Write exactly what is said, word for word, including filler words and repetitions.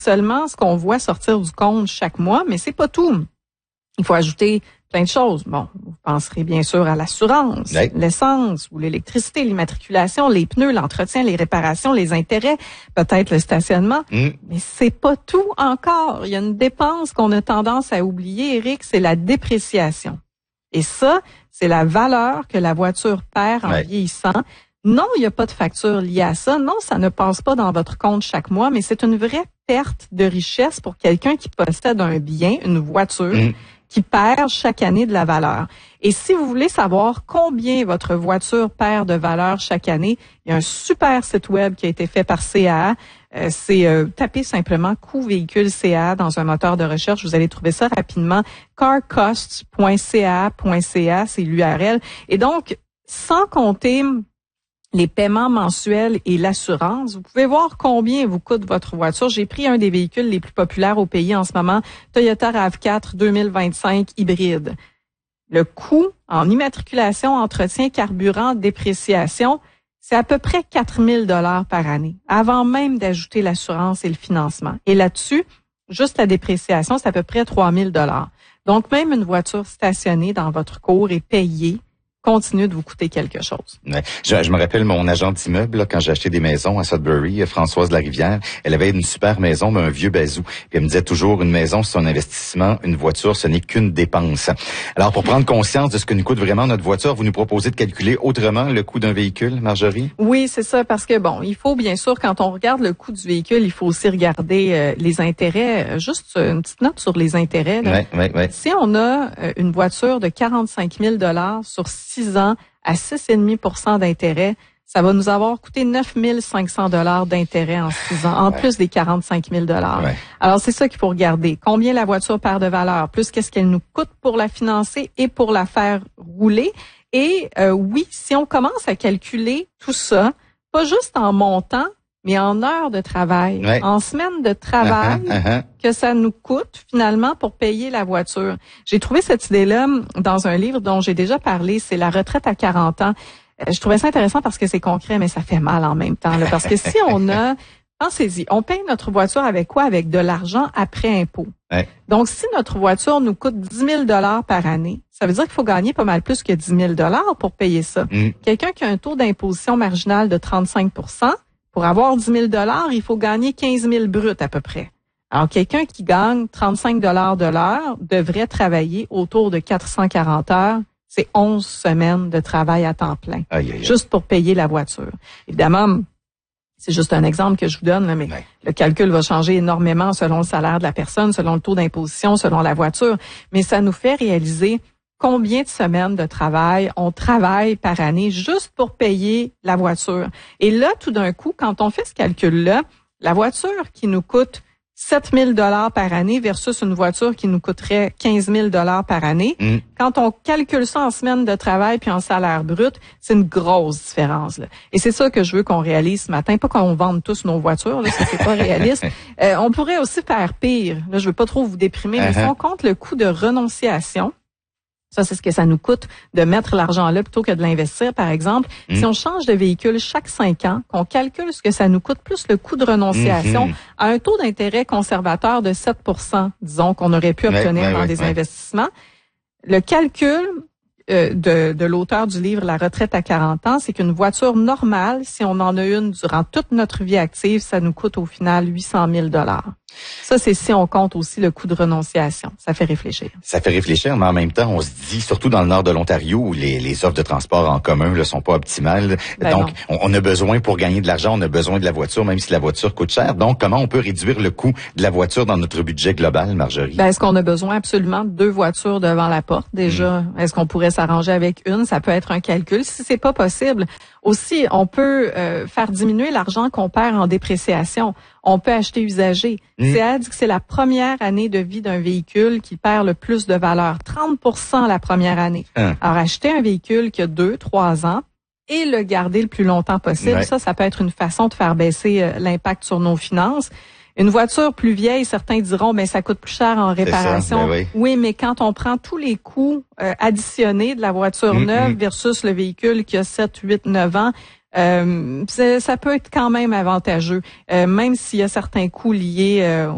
seulement ce qu'on voit sortir du compte chaque mois, mais c'est pas tout. Il faut ajouter plein de choses. Bon, vous penserez bien sûr à l'assurance, oui. l'essence ou l'électricité, l'immatriculation, les pneus, l'entretien, les réparations, les intérêts, peut-être le stationnement. Mm. Mais c'est pas tout encore. Il y a une dépense qu'on a tendance à oublier, Éric, c'est la dépréciation. Et ça, c'est la valeur que la voiture perd en oui. vieillissant. Non, il n'y a pas de facture liée à ça. Non, ça ne passe pas dans votre compte chaque mois, mais c'est une vraie perte de richesse pour quelqu'un qui possède un bien, une voiture, mm. qui perd chaque année de la valeur. Et si vous voulez savoir combien votre voiture perd de valeur chaque année, il y a un super site web qui a été fait par C A A. Euh, c'est euh, tapez simplement coût véhicule C A A dans un moteur de recherche. Vous allez trouver ça rapidement. carcosts point c a a point c a, c'est l'U R L. Et donc, sans compter les paiements mensuels et l'assurance, vous pouvez voir combien vous coûte votre voiture. J'ai pris un des véhicules les plus populaires au pays en ce moment, Toyota RAV quatre deux mille vingt-cinq hybride. Le coût en immatriculation, entretien, carburant, dépréciation, c'est à peu près quatre mille dollars par année, avant même d'ajouter l'assurance et le financement. Et là-dessus, juste la dépréciation, c'est à peu près trois mille dollars. Donc, même une voiture stationnée dans votre cour et payée continue de vous coûter quelque chose. Ouais. Je, je me rappelle mon agent d'immeuble, là, quand j'ai acheté des maisons à Sudbury, Françoise Larivière, elle avait une super maison, mais un vieux bazou. Puis elle me disait toujours, une maison, c'est un investissement, une voiture, ce n'est qu'une dépense. Alors, pour prendre conscience de ce que nous coûte vraiment notre voiture, vous nous proposez de calculer autrement le coût d'un véhicule, Marjorie? Oui, c'est ça, parce que bon, il faut bien sûr, quand on regarde le coût du véhicule, il faut aussi regarder euh, les intérêts. Juste une petite note sur les intérêts. Là. Ouais, ouais, ouais. Si on a euh, une voiture de quarante-cinq mille dollars sur six ans à six virgule cinq pour cent d'intérêt, ça va nous avoir coûté neuf mille cinq cents dollars d'intérêt en six ans, en ouais. plus des quarante-cinq mille dollars. Ouais. Alors, c'est ça qu'il faut regarder. Combien la voiture perd de valeur, plus qu'est-ce qu'elle nous coûte pour la financer et pour la faire rouler. Et euh, oui, si on commence à calculer tout ça, pas juste en montant, mais en heures de travail, ouais. en semaines de travail, uh-huh, uh-huh. que ça nous coûte finalement pour payer la voiture. J'ai trouvé cette idée-là dans un livre dont j'ai déjà parlé, c'est La retraite à quarante ans. Je trouvais ça intéressant parce que c'est concret, mais ça fait mal en même temps. Là, parce que si on a, pensez-y, on paye notre voiture avec quoi? Avec de l'argent après impôt. Ouais. Donc, si notre voiture nous coûte dix mille dollars par année, ça veut dire qu'il faut gagner pas mal plus que dix mille dollars pour payer ça. Mm. Quelqu'un qui a un taux d'imposition marginal de trente-cinq pour cent, pour avoir dix mille dollars, il faut gagner quinze mille bruts à peu près. Alors, quelqu'un qui gagne trente-cinq dollars de l'heure devrait travailler autour de quatre cent quarante heures. C'est onze semaines de travail à temps plein, aïe, aïe, aïe. Juste pour payer la voiture. Évidemment, c'est juste un exemple que je vous donne, là, mais ouais. le calcul va changer énormément selon le salaire de la personne, selon le taux d'imposition, selon la voiture. Mais ça nous fait réaliser combien de semaines de travail on travaille par année juste pour payer la voiture. Et là, tout d'un coup, quand on fait ce calcul-là, la voiture qui nous coûte sept mille dollars par année versus une voiture qui nous coûterait quinze mille dollars par année, mmh. quand on calcule ça en semaines de travail puis en salaire brut, c'est une grosse différence. Là. Et c'est ça que je veux qu'on réalise ce matin. Pas qu'on vende tous nos voitures, là, ça c'est pas réaliste. Euh, on pourrait aussi faire pire. Là, je veux pas trop vous déprimer, uh-huh. mais si on compte le coût de renonciation, ça, c'est ce que ça nous coûte de mettre l'argent là plutôt que de l'investir, par exemple. Mmh. Si on change de véhicule chaque cinq ans, qu'on calcule ce que ça nous coûte plus le coût de renonciation mmh. à un taux d'intérêt conservateur de sept pour cent, disons, qu'on aurait pu obtenir ouais, ouais, dans ouais, des ouais. investissements, le calcul euh, de, de l'auteur du livre « La retraite à quarante ans », c'est qu'une voiture normale, si on en a une durant toute notre vie active, ça nous coûte au final huit cent mille dollars. Ça, c'est si on compte aussi le coût de renonciation. Ça fait réfléchir. Ça fait réfléchir, mais en même temps, on se dit, surtout dans le nord de l'Ontario, où les, les offres de transport en commun ne sont pas optimales. Ben donc, on, on a besoin, pour gagner de l'argent, on a besoin de la voiture, même si la voiture coûte cher. Donc, comment on peut réduire le coût de la voiture dans notre budget global, Marjorie? Ben, est-ce qu'on a besoin absolument de deux voitures devant la porte, déjà? Mmh. Est-ce qu'on pourrait s'arranger avec une? Ça peut être un calcul. Si c'est pas possible, aussi, on peut euh, faire diminuer l'argent qu'on perd en dépréciation. On peut acheter usagé. Mmh. C A A dit que c'est la première année de vie d'un véhicule qui perd le plus de valeur. trente pour cent la première année. Mmh. Alors, acheter un véhicule qui a deux, trois ans et le garder le plus longtemps possible, ouais. ça, ça peut être une façon de faire baisser euh, l'impact sur nos finances. Une voiture plus vieille, certains diront, ben ça coûte plus cher en réparation. Ben oui. oui, mais quand on prend tous les coûts euh, additionnés de la voiture mmh, neuve mmh. versus le véhicule qui a sept, huit, neuf ans, euh, ça peut être quand même avantageux, euh, même s'il y a certains coûts liés euh,